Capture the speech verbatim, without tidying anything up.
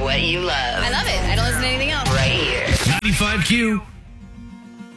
what you love. I love it. I don't listen to anything else. Right here. ninety-five Q.